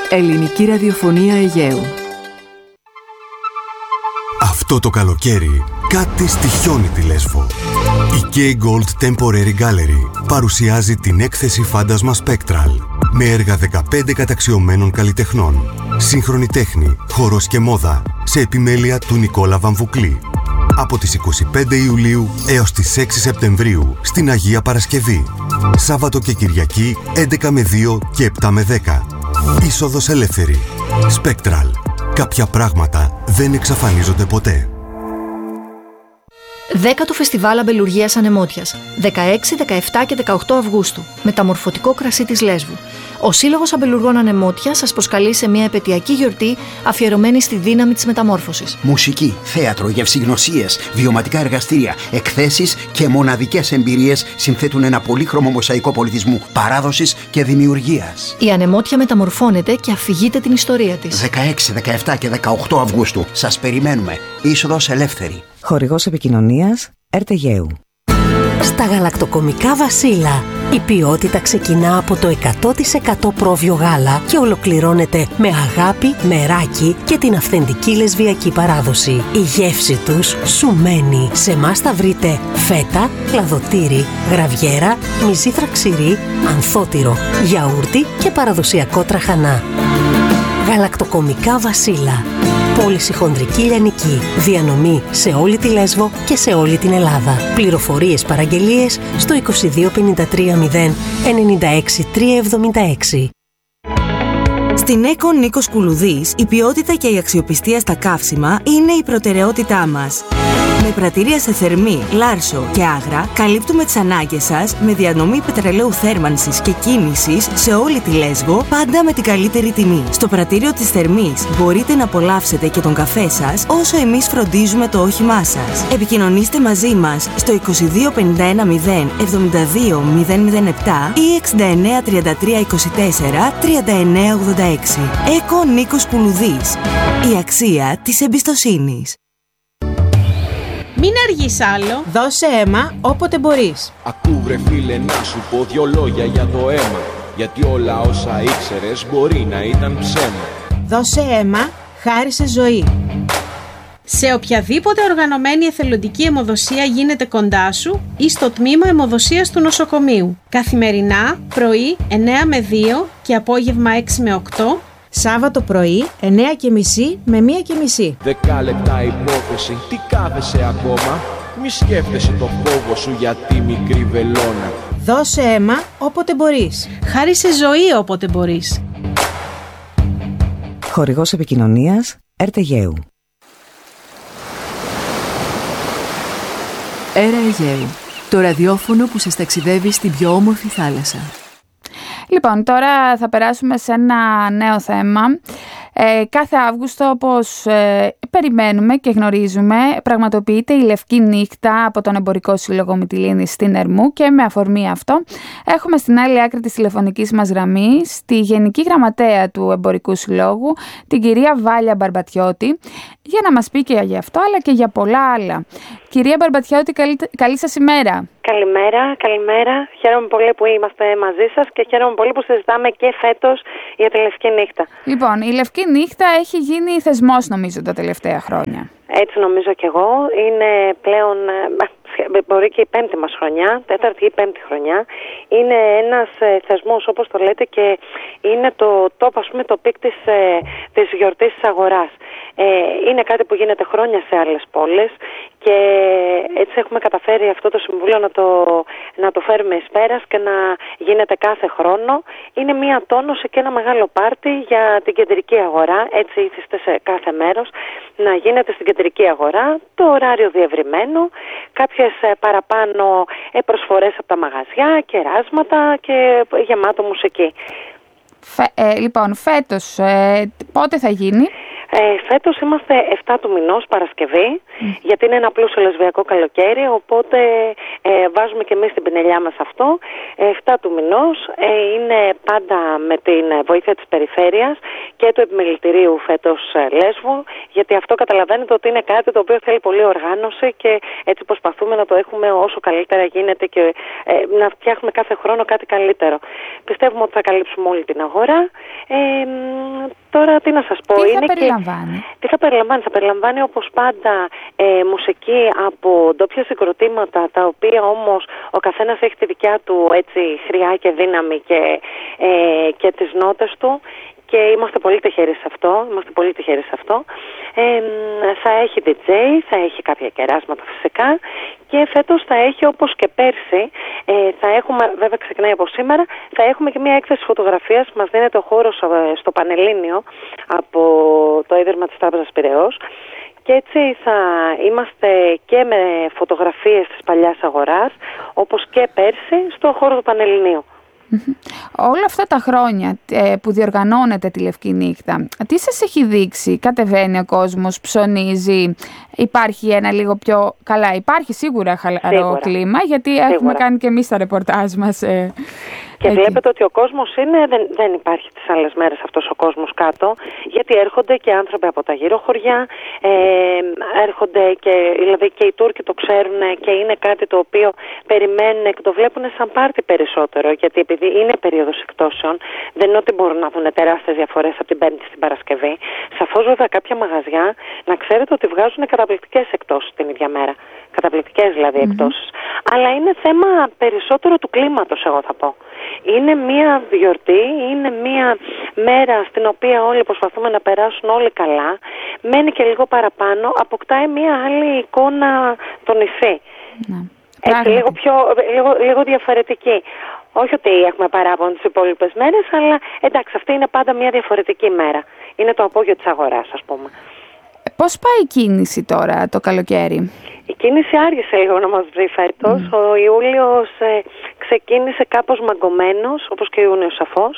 Ελληνική ραδιοφωνία Αιγαίου. Αυτό το καλοκαίρι κάτι στοιχιώνει τη Λέσβο. Η K-Gold Temporary Gallery παρουσιάζει την έκθεση Φάντασμα Spectral με έργα 15 καταξιωμένων καλλιτεχνών. Σύγχρονη τέχνη, χορός και μόδα σε επιμέλεια του Νικόλα Βαμβουκλή. Από τις 25 Ιουλίου έως τις 6 Σεπτεμβρίου στην Αγία Παρασκευή. Σάββατο και Κυριακή 11 με 2 και 7 με 10. Είσοδος ελεύθερη. Spectral. Κάποια πράγματα δεν εξαφανίζονται ποτέ. 10ο Φεστιβάλ Αμπελουργίας Ανεμότιας, 16, 17 και 18 Αυγούστου, μεταμορφωτικό κρασί της Λέσβου. Ο Σύλλογος Αμπελουργών Ανεμότια σας προσκαλεί σε μια επαιτειακή γιορτή αφιερωμένη στη δύναμη της μεταμόρφωσης. Μουσική, θέατρο, γευσηγνωσίες, βιωματικά εργαστήρια, εκθέσεις και μοναδικές εμπειρίες συνθέτουν ένα πολύχρωμο μοσαϊκό πολιτισμού, παράδοσης και δημιουργίας. Η Ανεμότια μεταμορφώνεται και αφηγείται την ιστορία της. 16, 17 και 18 Αυγούστου. Σας περιμένουμε. Είσοδος ελεύθερη. Χορηγός επικοινωνίας ΕΡΤ-Αιγαίου. Στα γαλακτοκομικά Βασίλα, η ποιότητα ξεκινά από το 100% πρόβιο γάλα και ολοκληρώνεται με αγάπη, μεράκι και την αυθεντική λεσβιακή παράδοση. Η γεύση τους σου μένει. Σε εμάς θα βρείτε φέτα, κλαδοτήρι, γραβιέρα, μυζήθρα ξηρή, ανθότυρο, γιαούρτι και παραδοσιακό τραχανά. Γαλακτοκομικά Βασίλα. Πώληση χονδρική λιανική. Διανομή σε όλη τη Λέσβο και σε όλη την Ελλάδα. Πληροφορίες παραγγελίες στο 22 53 0 96 376. Στην ΕΚΟ Νίκος Κουλουδής, η ποιότητα και η αξιοπιστία στα καύσιμα είναι η προτεραιότητά μας. Με πρατήρια σε Θερμή, Λάρσο και Άγρα, καλύπτουμε τις ανάγκες σας με διανομή πετρελαίου θέρμανσης και κίνησης σε όλη τη Λέσβο, πάντα με την καλύτερη τιμή. Στο πρατήριο της Θερμής μπορείτε να απολαύσετε και τον καφέ σας όσο εμείς φροντίζουμε το όχημά σας. Επικοινωνήστε μαζί μας στο 22 51 0 72 007 ή 69 33 24 39 86. ΕΚΟ Νίκος Κουλουδής. Η αξία της εμπιστοσύνης. Μην αργείς άλλο. Δώσε αίμα όποτε μπορείς. Ακού βρε φίλε να σου πω δυο λόγια για το αίμα. Γιατί όλα όσα ήξερες μπορεί να ήταν ψέμα. Δώσε αίμα, χάρισε ζωή. Σε οποιαδήποτε οργανωμένη εθελοντική αιμοδοσία γίνεται κοντά σου ή στο τμήμα αιμοδοσίας του νοσοκομείου. Καθημερινά, πρωί 9 με 2 και απόγευμα 6 με 8. Σάββατο πρωί 9:30 με 1:30. 10 λεπτά υπόθεση, τι κάθεσαι ακόμα? Μη σκέφτεσαι το φόβο σου για τη μικρή βελόνα. Δώσε αίμα όποτε μπορείς. Χάρισε ζωή όποτε μπορείς. Χορηγός επικοινωνίας ΕΡΤ-Αιγαίου. Έρα Αιγαίου, το ραδιόφωνο που σας ταξιδεύει στην πιο όμορφη θάλασσα. Λοιπόν, τώρα θα περάσουμε σε ένα νέο θέμα. Κάθε Αύγουστο, όπως περιμένουμε και γνωρίζουμε, πραγματοποιείται η Λευκή Νύχτα από τον Εμπορικό Σύλλογο Μυτιλήνης στην Ερμού και με αφορμή αυτό έχουμε στην άλλη άκρη της τηλεφωνικής μας γραμμής τη Γενική Γραμματέα του Εμπορικού Συλλόγου, την κυρία Βάλια Μπαρμπατιώτη, για να μας πει και για αυτό αλλά και για πολλά άλλα. Κυρία Μπαρμπατιώτη, καλή σας ημέρα. Καλημέρα. Χαίρομαι πολύ που είμαστε μαζί σας και χαίρομαι πολύ που συζητάμε και φέτος για τη Λευκή Νύχτα. Λοιπόν, η Λευκή Νύχτα έχει γίνει θεσμός νομίζω τα τελευταία χρόνια. Έτσι νομίζω κι εγώ. Είναι πλέον, μπορεί και η πέμπτη μας χρονιά, τέταρτη ή πέμπτη χρονιά. Είναι ένας θεσμός όπως το λέτε και είναι το πικ της γιορτής της αγοράς. Είναι κάτι που γίνεται χρόνια σε άλλες πόλεις και έτσι έχουμε καταφέρει αυτό το συμβούλιο να το φέρουμε εις πέρας και να γίνεται κάθε χρόνο. Είναι μια τόνωση και ένα μεγάλο πάρτι για την κεντρική αγορά, έτσι ήθιστε σε κάθε μέρος, να γίνεται στην κεντρική αγορά, το ωράριο διευρυμένο, κάποιες παραπάνω προσφορές από τα μαγαζιά, κεράσματα και γεμάτο μουσική. Λοιπόν, φέτος πότε θα γίνει? Φέτος είμαστε 7 του μηνός, Παρασκευή, γιατί είναι ένα πλούσιο λεσβιακό καλοκαίρι, οπότε βάζουμε και εμείς την πινελιά μας αυτό. 7 του μηνός είναι πάντα με την βοήθεια της περιφέρειας και του επιμελητηρίου φέτος Λέσβου, γιατί αυτό καταλαβαίνετε ότι είναι κάτι το οποίο θέλει πολλή οργάνωση και έτσι προσπαθούμε να το έχουμε όσο καλύτερα γίνεται και να φτιάχνουμε κάθε χρόνο κάτι καλύτερο. Πιστεύουμε ότι θα καλύψουμε όλη την αγορά. τώρα τι να σας πω. Τι θα περιλαμβάνει? Τι θα περιλαμβάνει? Θα περιλαμβάνει όπως πάντα μουσική από ντόπια συγκροτήματα, τα οποία όμως ο καθένας έχει τη δικιά του έτσι χρειά και δύναμη και τις νότες του. Και είμαστε πολύ τυχεροί σε αυτό. Θα έχει DJ, θα έχει κάποια κεράσματα φυσικά και φέτος θα έχει, όπως και πέρσι, θα έχουμε, βέβαια ξεκινάει από σήμερα, θα έχουμε και μια έκθεση φωτογραφίας που μας δίνεται ο χώρος στο Πανελλήνιο από το Ίδρυμα της Τράπεζας Πειραιώς. Και έτσι θα είμαστε και με φωτογραφίες της παλιάς αγοράς, όπως και πέρσι, στο χώρο του Πανελληνίου. Όλα αυτά τα χρόνια που διοργανώνεται τη Λευκή Νύχτα, τι σας έχει δείξει? Κατεβαίνει ο κόσμος, ψωνίζει, υπάρχει ένα λίγο πιο καλά? Υπάρχει σίγουρα χαλαρό κλίμα, γιατί έχουμε κάνει και εμείς τα ρεπορτάζ μας. Και βλέπετε ότι ο κόσμος δεν υπάρχει τις άλλες μέρες αυτός ο κόσμος κάτω, γιατί έρχονται και άνθρωποι από τα γύρω χωριά, έρχονται δηλαδή και οι Τούρκοι το ξέρουν και είναι κάτι το οποίο περιμένουν και το βλέπουν σαν πάρτι περισσότερο, γιατί επειδή είναι περίοδος εκτόσεων, δεν είναι ότι μπορούν να δουν τεράστιες διαφορές από την Πέμπτη στην Παρασκευή. Σαφώς βέβαια κάποια μαγαζιά, να ξέρετε ότι βγάζουν καταπληκτικές εκτόσεις την ίδια μέρα. Καταπληκτικές δηλαδή εκτόσεις. Αλλά είναι θέμα περισσότερο του κλίματος, εγώ θα πω. Είναι μία γιορτή, είναι μία μέρα στην οποία όλοι προσπαθούμε να περάσουν όλοι καλά. Μένει και λίγο παραπάνω, αποκτάει μία άλλη εικόνα το νησί. Έτσι, λίγο διαφορετική. Όχι ότι έχουμε παράπονο τις υπόλοιπες μέρες, αλλά εντάξει, αυτή είναι πάντα μία διαφορετική μέρα. Είναι το απόγειο της αγοράς, ας πούμε. Πώς πάει η κίνηση τώρα το καλοκαίρι? Η κίνηση άργησε λίγο να μας βρει φέτος. Ο Ιούλιος ξεκίνησε κάπως μαγκωμένος, όπως και ο Ιούνιος σαφώς.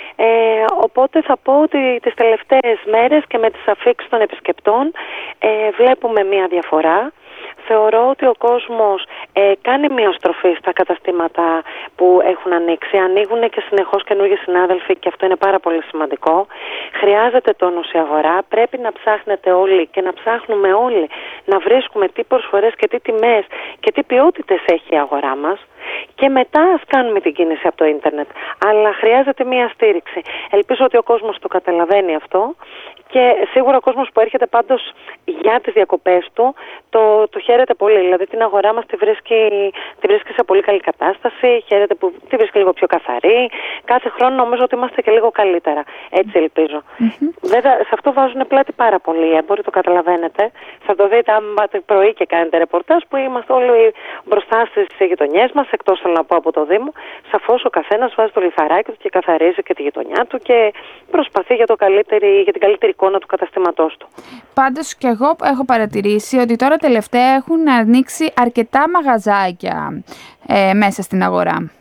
Οπότε θα πω ότι τις τελευταίες μέρες και με τις αφίξεις των επισκεπτών βλέπουμε μία διαφορά. Θεωρώ ότι ο κόσμος κάνει μια στροφή στα καταστήματα που έχουν ανοίξει. Ανοίγουν και συνεχώς καινούργιοι συνάδελφοι και αυτό είναι πάρα πολύ σημαντικό. Χρειάζεται τόνος η αγορά. Πρέπει να ψάχνετε όλοι και να ψάχνουμε όλοι να βρίσκουμε τι προσφορές και τι τιμές και τι ποιότητες έχει η αγορά μας. Και μετά ας κάνουμε την κίνηση από το ίντερνετ. Αλλά χρειάζεται μια στήριξη. Ελπίζω ότι ο κόσμος το καταλαβαίνει αυτό. Και σίγουρα ο κόσμος που έρχεται πάντως για τις διακοπές του το χαίρεται πολύ. Δηλαδή την αγορά μας τη βρίσκει σε πολύ καλή κατάσταση, χαίρεται που τη βρίσκει λίγο πιο καθαρή. Κάθε χρόνο νομίζω ότι είμαστε και λίγο καλύτερα. Έτσι ελπίζω. Βέβαια σε αυτό βάζουν πλάτη πάρα πολύ οι έμποροι, το καταλαβαίνετε. Θα το δείτε αν πάτε πρωί και κάνετε ρεπορτάζ που είμαστε όλοι μπροστά στις γειτονιές μας, εκτός θέλω να πω από το Δήμο. Σαφώς ο καθένας βάζει το λιθαράκι του και καθαρίζει και τη γειτονιά του και προσπαθεί για την καλύτερη εικόνα του καταστήματός του. Πάντως και εγώ έχω παρατηρήσει ότι τώρα τελευταία έχουν ανοίξει αρκετά μαγαζάκια μέσα στην αγορά.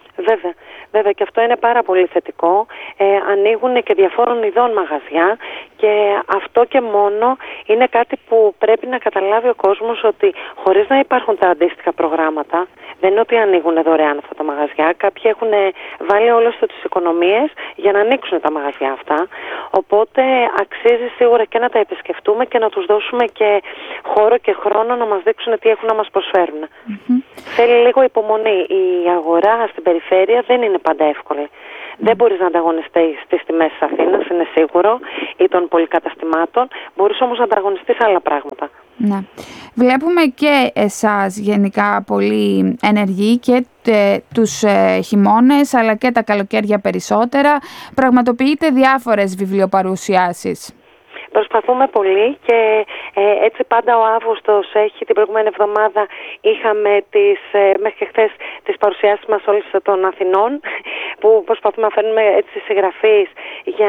Βέβαια και αυτό είναι πάρα πολύ θετικό. Ανοίγουν και διαφόρων ειδών μαγαζιά και αυτό και μόνο είναι κάτι που πρέπει να καταλάβει ο κόσμος, ότι χωρίς να υπάρχουν τα αντίστοιχα προγράμματα, δεν είναι ότι ανοίγουν δωρεάν αυτά τα μαγαζιά. Κάποιοι έχουν βάλει όλες τις οικονομίες για να ανοίξουν τα μαγαζιά αυτά. Οπότε αξίζει σίγουρα και να τα επισκεφτούμε και να τους δώσουμε και χώρο και χρόνο να μας δείξουν τι έχουν να μας προσφέρουν. Θέλει λίγο υπομονή. Η αγορά στην περιφέρεια δεν είναι πάντα εύκολη. Δεν μπορείς να ανταγωνιστείς στις τιμές της Αθήνας, είναι σίγουρο, ή των πολυκαταστημάτων. Μπορείς όμως να ανταγωνιστείς άλλα πράγματα. Ναι. Βλέπουμε και εσάς γενικά πολύ ενεργοί και τους χειμώνες αλλά και τα καλοκαίρια περισσότερα. Πραγματοποιείτε διάφορες βιβλιοπαρουσιάσεις. Προσπαθούμε πολύ και έτσι πάντα ο Αύγουστος έχει. Την προηγούμενη εβδομάδα είχαμε μέχρι και χθες τις παρουσιάσεις μας όλες των Αθηνών, που προσπαθούμε να φέρνουμε έτσι συγγραφείς για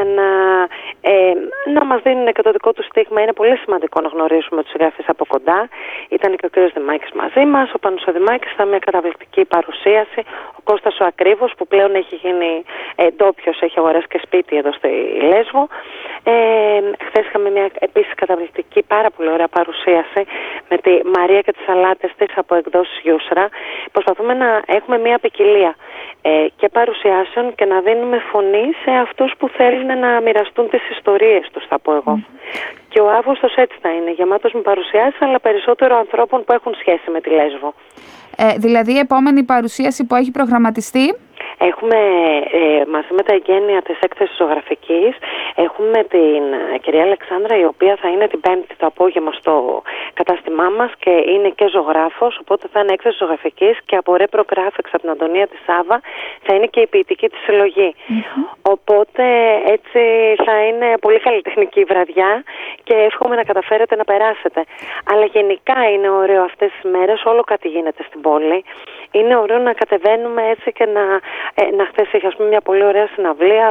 να μας δίνουν και το δικό του στίγμα. Είναι πολύ σημαντικό να γνωρίσουμε τους συγγραφείς από κοντά. Ήταν και ο κ. Δημάκης μαζί μας, ο Πάνος ο Δημάκης, ήταν μια καταπληκτική παρουσίαση. Ο Κώστας ο Ακρίβος που πλέον έχει γίνει ντόπιος, έχει αγοράσει και σπίτι εδώ στη Λέσβο. Χθες είχαμε μια επίσης καταπληκτική, πάρα πολύ ωραία παρουσίαση με τη Μαρία και τις σαλάτες της από εκδόσεις Γιούσρα. Προσπαθούμε να έχουμε μια ποικιλία και παρουσιάσεων και να δίνουμε φωνή σε αυτούς που θέλουν να μοιραστούν τις ιστορίες τους, θα πω εγώ. Και ο Αύγουστος έτσι θα είναι, γεμάτος με παρουσιάσεις, αλλά περισσότερο ανθρώπων που έχουν σχέση με τη Λέσβο. Δηλαδή η επόμενη παρουσίαση που έχει προγραμματιστεί? Έχουμε μαζί με τα εγγένεια της έκθεσης ζωγραφικής, έχουμε με την κυρία Αλεξάνδρα, η οποία θα είναι την Πέμπτη το απόγευμα στο κατάστημά μας και είναι και ζωγράφος, οπότε θα είναι έκθεση ζωγραφικής και από Repro Graphics από την Αντωνία τη Σάβα θα είναι και η ποιητική της συλλογή. Οπότε έτσι θα είναι πολύ καλλιτεχνική βραδιά και εύχομαι να καταφέρετε να περάσετε. Αλλά γενικά είναι ωραίο αυτές τις μέρες, όλο κάτι γίνεται στην πόλη. Είναι ωραίο να κατεβαίνουμε έτσι και να χθες είχε, ας πούμε, μια πολύ ωραία συναυλία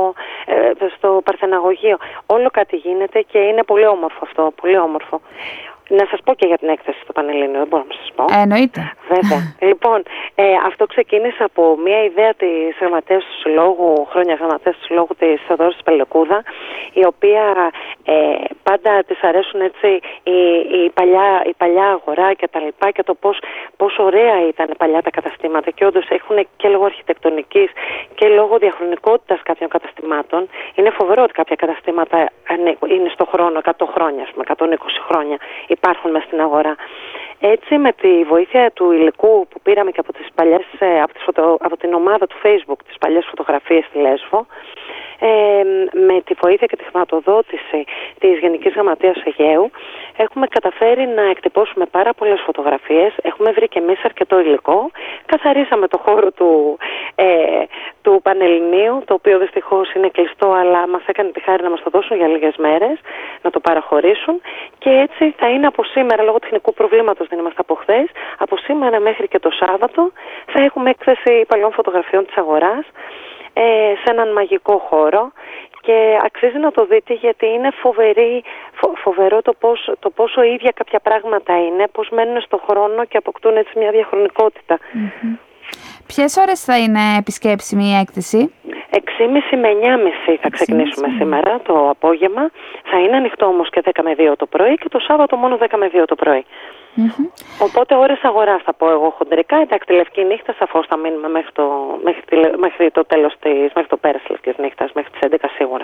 στο Παρθεναγωγείο. Όλο κάτι γίνεται και είναι πολύ όμορφο αυτό, πολύ όμορφο. Να σας πω και για την έκθεση στο Πανελλήνιο, δεν μπορώ να σας πω. Εννοείται. Βέβαια. Λοιπόν, αυτό ξεκίνησε από μια ιδέα της γραμματέας του Συλλόγου, χρόνια γραμματέας του Συλλόγου της Θεοδόρης Πελεκούδα, η οποία πάντα της αρέσουν έτσι η παλιά αγορά και τα λοιπά και το πώς ωραία ήταν παλιά τα καταστήματα και όντως έχουν και λόγω αρχιτεκτονικής και λόγω διαχρονικότητας κάποιων καταστημάτων. Είναι φοβερό ότι κάποια καταστήματα είναι στο χρόνο 100 χρόνια, ας πούμε, 120 χρόνια. Υπάρχουν μες στην αγορά. Έτσι, με τη βοήθεια του υλικού που πήραμε και από την ομάδα του Facebook, τις παλιές φωτογραφίες στη Λέσβο, με τη βοήθεια και τη χρηματοδότηση της Γενικής Γραμματείας Αιγαίου, έχουμε καταφέρει να εκτυπώσουμε πάρα πολλές φωτογραφίες. Έχουμε βρει και εμείς αρκετό υλικό. Καθαρίσαμε το χώρο του Πανελληνίου, το οποίο δυστυχώς είναι κλειστό, αλλά μας έκανε τη χάρη να μας το δώσουν για λίγες μέρες, να το παραχωρήσουν. Και έτσι θα είναι από σήμερα, λόγω τεχνικού προβλήματος δεν είμαστε από χθες, από σήμερα μέχρι και το Σάββατο θα έχουμε έκθεση παλιών φωτογραφιών της αγοράς σε έναν μαγικό χώρο και αξίζει να το δείτε γιατί είναι φοβερό το πόσο ίδια κάποια πράγματα είναι, πώς μένουν στο χρόνο και αποκτούν έτσι μια διαχρονικότητα. Ποιες ώρες θα είναι επισκέψιμη η έκθεση? 6.30 με 9.30 θα ξεκινήσουμε σήμερα το απόγευμα. Θα είναι ανοιχτό όμως και 10 με 2 το πρωί και το Σάββατο μόνο 10 με 2 το πρωί. Οπότε ώρες αγοράς θα πω εγώ χοντρικά. Εντάξει, τη Λευκή Νύχτα σαφώς θα μείνουμε μέχρι το τέλος μέχρι το πέρας της Λευκής Νύχτας, μέχρι τις 11 σίγουρα.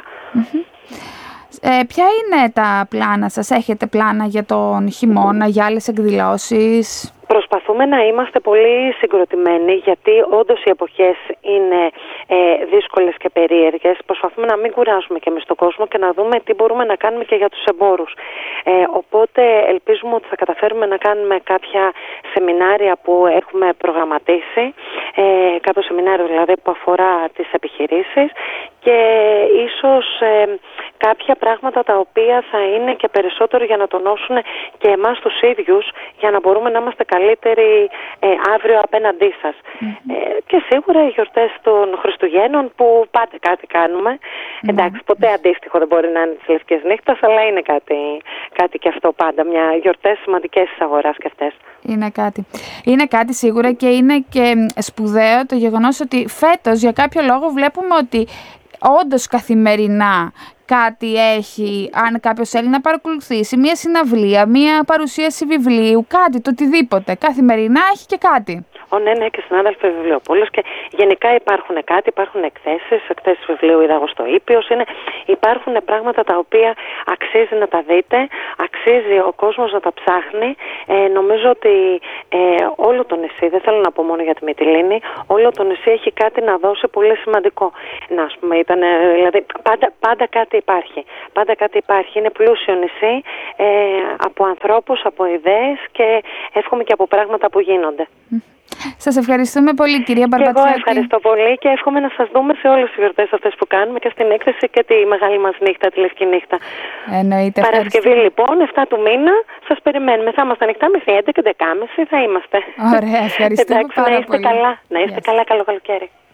Ποια είναι τα πλάνα σας? Έχετε πλάνα για τον χειμώνα, για άλλες εκδηλώσεις? Προσπαθούμε να είμαστε πολύ συγκροτημένοι γιατί όντως οι εποχές είναι δύσκολες και περίεργες. Προσπαθούμε να μην κουράζουμε και εμείς τον κόσμο και να δούμε τι μπορούμε να κάνουμε και για τους εμπόρους. Οπότε ελπίζουμε ότι θα καταφέρουμε να κάνουμε κάποια σεμινάρια που έχουμε προγραμματίσει, κάποιο σεμινάριο δηλαδή που αφορά τις επιχειρήσεις και ίσως κάποια πράγματα τα οποία θα είναι και περισσότερο για να τονώσουν και εμάς τους ίδιους για να μπορούμε να είμαστε καλύτεροι αύριο απέναντί σας. Και σίγουρα οι γιορτές των Χριστουγέννων που πάντα κάτι κάνουμε. Εντάξει, ποτέ αντίστοιχο δεν μπορεί να είναι της Λευκής Νύχτας, αλλά είναι κάτι και αυτό πάντα. Μια γιορτές σημαντικές της αγοράς και αυτές. Είναι κάτι σίγουρα και είναι και σπουδαίο το γεγονός ότι φέτος για κάποιο λόγο βλέπουμε ότι όντως καθημερινά κάτι έχει, αν κάποιος θέλει να παρακολουθήσει μια συναυλία, μια παρουσίαση βιβλίου, κάτι, το οτιδήποτε. Καθημερινά έχει και κάτι. Ναι, και συνάδελφοι βιβλιοπόλος και γενικά υπάρχουν εκθέσεις βιβλίου είδα εγώ στο Ήπιος, υπάρχουν πράγματα τα οποία αξίζει να τα δείτε, αξίζει ο κόσμος να τα ψάχνει. Νομίζω ότι όλο το νησί, δεν θέλω να πω μόνο για τη Μυτιλήνη, όλο το νησί έχει κάτι να δώσει πολύ σημαντικό. Να, ας πούμε, δηλαδή πάντα κάτι υπάρχει. Πάντα κάτι υπάρχει. Είναι πλούσιο νησί από ανθρώπους, από ιδέες και εύχομαι και από πράγματα που γίνονται. Σας ευχαριστούμε πολύ, κυρία Μπαρμπατσιάτη. Και εγώ ευχαριστώ πολύ και εύχομαι να σας δούμε σε όλες τις γιορτές αυτές που κάνουμε και στην έκθεση και τη μεγάλη μας νύχτα, τη Λευκή Νύχτα. Εννοείται. Παρασκευή λοιπόν, 7 του μήνα, σας περιμένουμε. Θα είμαστε ανοιχτά μέχρι 11 και 11.30 θα είμαστε. Ωραία, ευχαριστούμε. Εντάξει, να είστε καλά. Να είστε καλά, καλό καλοκαίρι.